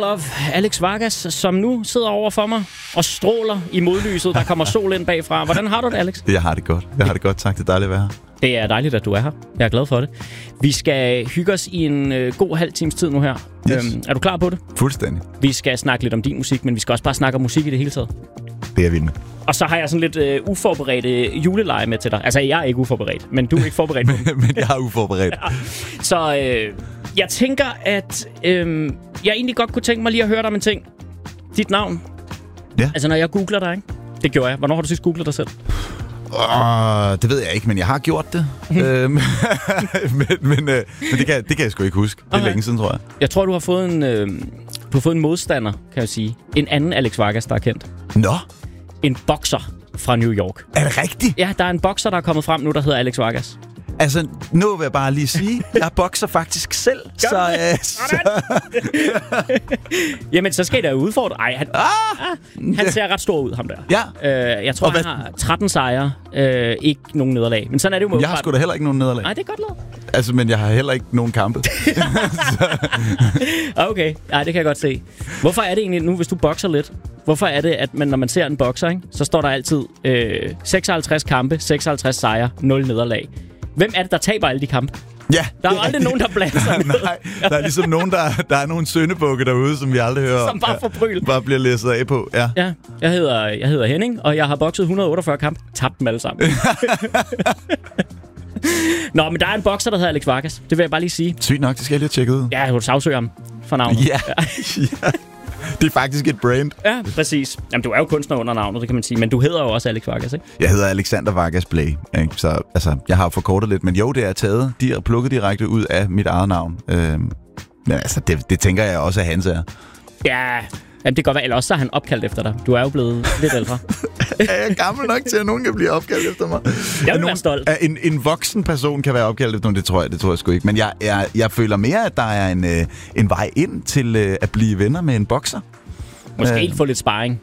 Love, Alex Vargas, som nu sidder over for mig og stråler i modlyset. Der kommer sol ind bagfra. Hvordan har du det, Alex? Jeg har det godt. Tak, det er dejligt at være her. Det er dejligt, at du er her. Jeg er glad for det. Vi skal hygge os i en god halv times tid nu her. Yes. Er du klar på det? Fuldstændig. Vi skal snakke lidt om din musik, men vi skal også bare snakke om musik i det hele taget. Det er vildt med. Og så har jeg sådan lidt uforberedte juleleje med til dig. Altså, jeg er ikke uforberedt, men du er ikke forberedt på dem. Men jeg er uforberedt. Ja. Så jeg tænker, at jeg egentlig godt kunne tænke mig lige at høre dig om en ting. Dit navn. Ja. Altså, når jeg googler dig, ikke? Det gjorde jeg. Hvornår har du sidst googlet dig selv? Det ved jeg ikke, men jeg har gjort det. men det kan jeg sgu ikke huske. Det er længe siden, tror jeg. Jeg tror, du har fået en modstander, kan jeg sige. En anden Alex Vargas, der er kendt. Nå? En bokser fra New York. Er det rigtigt? Ja, der er en bokser, der er kommet frem nu, der hedder Alex Vargas. Altså, nu vil jeg bare lige sige, jeg bokser faktisk selv. Jamen, så skal I da udfordre. Ej, han ser ret stor ud, ham der. Ja. Jeg tror, han har 13 sejre. Ikke nogen nederlag. Men sådan er det jo. Jeg har sgu da heller ikke nogen nederlag. Nej, det er godt lavet. Altså, men jeg har heller ikke nogen kampe. Okay, det kan jeg godt se. Hvorfor er det egentlig nu, hvis du bokser lidt? Hvorfor er det, at når man ser en bokser, ikke, så står der altid 56 kampe, 56 sejre, 0 nederlag. Hvem er det, der taber alle de kampe? Ja. Der er aldrig nogen, der blander sig. Nej, der er ligesom nogen, der er nogle syndebukke derude, som vi aldrig hører om. Som bare får bryl. Bare bliver læsset af på, ja. Ja, jeg hedder Henning, og jeg har bokset 148 kampe. Tabt dem alle sammen. Nå, men der er en bokser, der hedder Alex Vargas. Det vil jeg bare lige sige. Sygt nok, det skal jeg lige tjekke ud. Ja, jeg kunne sagsøge ham for navnet. Ja. Det er faktisk et brand. Ja, præcis. Jamen, du er jo kunstner under navnet, det kan man sige. Men du hedder jo også Alex Vargas, ikke? Jeg hedder Alexander Vargas Blay. Ikke? Så altså, jeg har forkortet lidt. Men jo, det er taget. De er plukket direkte ud af mit eget navn. Men altså, det tænker jeg også, at hans er. Ja, jamen, det kan godt være. Eller også så er han opkaldt efter dig. Du er jo blevet lidt ældre. Er jeg gammel nok til, at nogen kan blive opkaldt efter mig? Jeg vil være stolt. En voksen person kan være opkaldt efter nogen, det tror jeg sgu ikke. Men jeg føler mere, at der er en vej ind til at blive venner med en bokser. Måske få lidt sparring.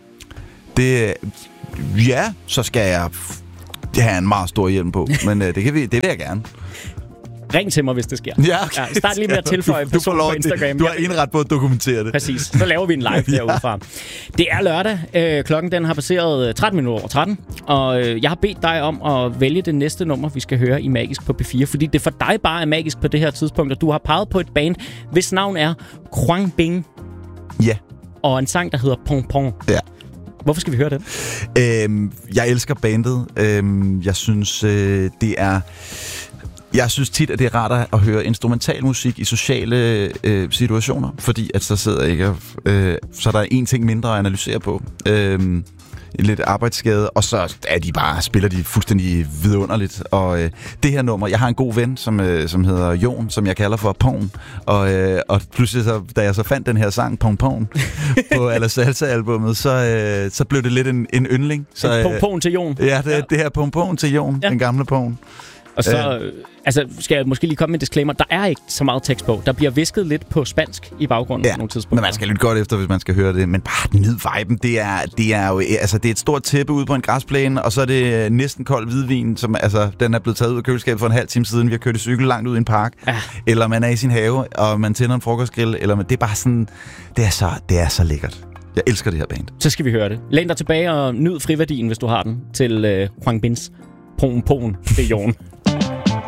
Ja, så skal jeg have en meget stor hjelm på. Men det vil jeg gerne. Ring til mig, hvis det sker. Ja, okay. Start lige med at tilføje personen på Instagram. Du har indret på at dokumentere det. Præcis. Så laver vi en live derudefra. Det er lørdag. Klokken den har passeret 13 minutter over 13. Og jeg har bedt dig om at vælge det næste nummer, vi skal høre i Magisk på P4. Fordi det for dig bare er magisk på det her tidspunkt. Og du har peget på et band, hvis navn er Khruangbin. Ja. Og en sang, der hedder Pong Pong. Ja. Hvorfor skal vi høre den? Jeg elsker bandet. Jeg synes, det er... Jeg synes tit, at det er rart at høre instrumental musik i sociale situationer, fordi at så sidder ikke så der er en ting mindre at analysere på. Lidt arbejdsskade, og så spiller de fuldstændig vidunderligt. Og det her nummer, jeg har en god ven, som hedder Jon, som jeg kalder for Pong. Og pludselig, da jeg så fandt den her sang, Pong Pong, på Alla Salsa-albummet, så blev det lidt en yndling. Så, Pong Pong til Jon. Ja, det her Pong Pong til Jon, den gamle Pong. Og så skal jeg måske lige komme med en disclaimer. Der er ikke så meget tekst på. Der bliver visket lidt på spansk i baggrunden på nogle tidspunkter. Men man skal lytte godt efter, hvis man skal høre det. Men bare nyd viben. Det er jo altså det er et stort tæppe ude på en græsplæne, og så er det næsten kold hvidvin, som altså den er blevet taget ud af køleskabet for en halv time siden. Vi har kørt i cykel langt ud i en park, eller man er i sin have og man tænder en frokostgrill, eller det er bare sådan, det er så lækkert. Jeg elsker det her band. Så skal vi høre det. Læn dig tilbage og nyd friværdien, hvis du har den, til Khruangbins Pong Pong til Jon.